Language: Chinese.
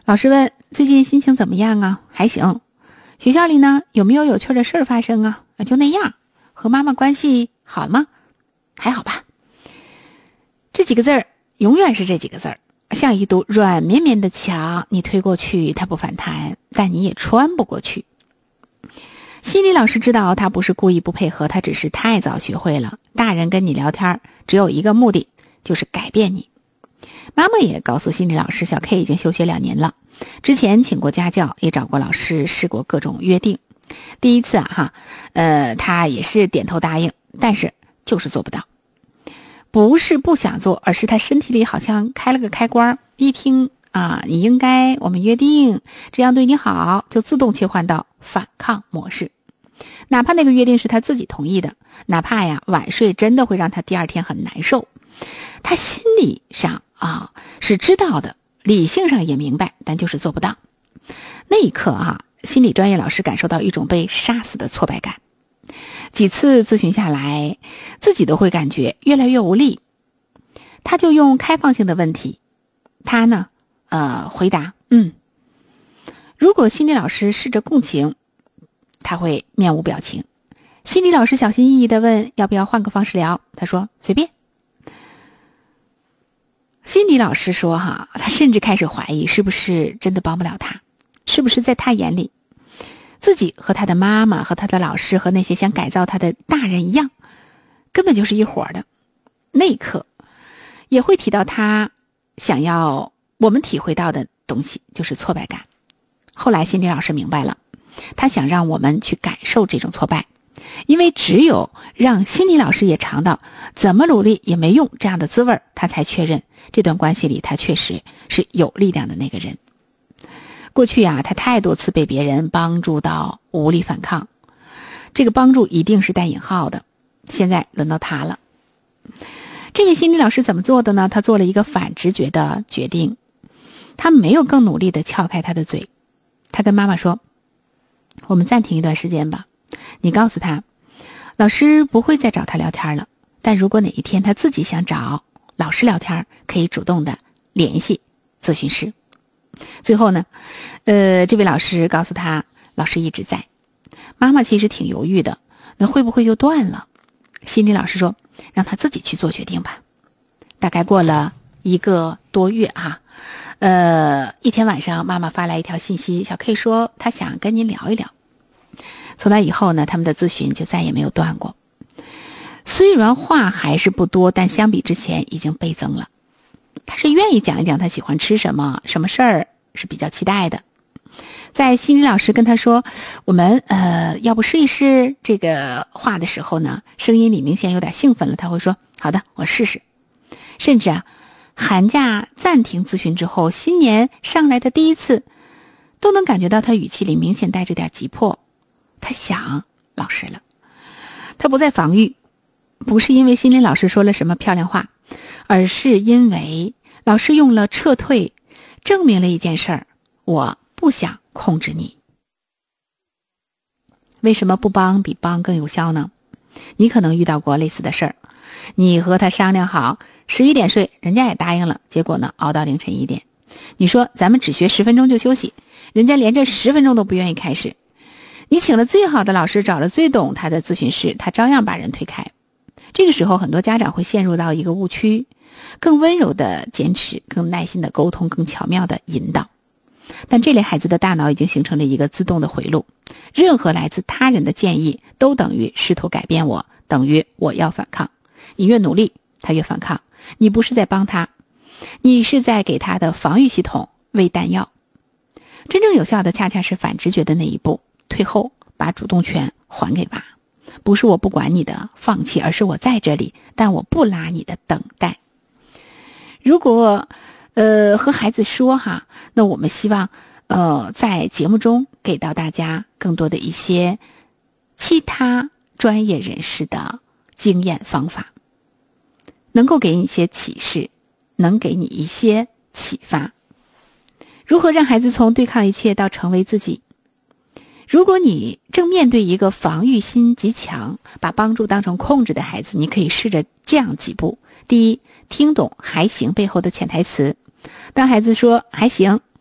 老师问最近心情怎么样啊？还行。学校里呢有没有有趣的事发生啊？就那样。和妈妈关系好吗？还好吧。这几个字儿永远是这几个字儿，像一堵软绵绵的墙，你推过去它不反弹，但你也穿不过去。心理老师知道他不是故意不配合，他只是太早学会了大人跟你聊天只有一个目的，就是改变你。妈妈也告诉心理老师，小 K 已经休学2年了，之前请过家教，也找过老师，试过各种约定。第一次他也是点头答应，但是就是做不到。不是不想做，而是他身体里好像开了个开关，一听你应该，我们约定，这样对你好，就自动切换到反抗模式。哪怕那个约定是他自己同意的，哪怕晚睡真的会让他第二天很难受，他心理上是知道的，理性上也明白，但就是做不到。那一刻心理专业老师感受到一种被杀死的挫败感。几次咨询下来，自己都会感觉越来越无力。他就用开放性的问题，他呢回答如果心理老师试着共情，他会面无表情。心理老师小心翼翼地问要不要换个方式聊，他说随便。心理老师说他甚至开始怀疑是不是真的帮不了他，是不是在他眼里自己和他的妈妈和他的老师和那些想改造他的大人一样，根本就是一伙的。那一刻也会提到他想要我们体会到的东西，就是挫败感。后来心理老师明白了，他想让我们去感受这种挫败，因为只有让心理老师也尝到怎么努力也没用这样的滋味，他才确认这段关系里他确实是有力量的那个人。过去他太多次被别人帮助到无力反抗，这个帮助一定是带引号的，现在轮到他了。这位心理老师怎么做的呢？他做了一个反直觉的决定，他没有更努力地撬开他的嘴。他跟妈妈说，我们暂停一段时间吧，你告诉他老师不会再找他聊天了，但如果哪一天他自己想找老师聊天，可以主动的联系咨询师。最后呢这位老师告诉他，老师一直在。妈妈其实挺犹豫的，那会不会就断了？心理老师说，让他自己去做决定吧。大概过了1个多月一天晚上，妈妈发来一条信息，小 K 说他想跟您聊一聊。从那以后呢，他们的咨询就再也没有断过。虽然话还是不多，但相比之前已经倍增了。他是愿意讲一讲他喜欢吃什么，什么事儿是比较期待的。在心理老师跟他说我们要不试一试这个话的时候呢，声音里明显有点兴奋了，他会说好的，我试试。甚至寒假暂停咨询之后，新年上来的第一次，都能感觉到他语气里明显带着点急迫，他想老师了。他不再防御，不是因为心理老师说了什么漂亮话，而是因为老师用了撤退证明了一件事儿，我不想控制你。为什么不帮比帮更有效呢？你可能遇到过类似的事儿，你和他商量好11点睡，人家也答应了，结果呢熬到凌晨1点。你说咱们只学10分钟就休息，人家连这10分钟都不愿意开始。你请了最好的老师，找了最懂他的咨询师，他照样把人推开。这个时候很多家长会陷入到一个误区，更温柔的坚持，更耐心的沟通，更巧妙的引导。但这类孩子的大脑已经形成了一个自动的回路，任何来自他人的建议都等于试图改变我，等于我要反抗。你越努力他越反抗，你不是在帮他，你是在给他的防御系统喂弹药。真正有效的恰恰是反直觉的那一步，退后，把主动权还给娃。不是我不管你的放弃，而是我在这里，但我不拉你的等待。如果和孩子说那我们希望在节目中给到大家更多的一些其他专业人士的经验方法，能够给你一些启示，能给你一些启发。如何让孩子从对抗一切到成为自己？如果你正面对一个防御心极强，把帮助当成控制的孩子，你可以试着这样几步。第一，听懂还行背后的潜台词。当孩子说还行，